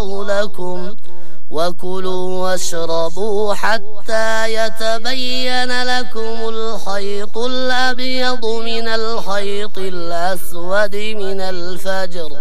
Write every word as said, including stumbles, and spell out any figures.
الله لكم وكلوا واشربوا حتى يتبين لكم الخيط الأبيض من الخيط الأسود من الفجر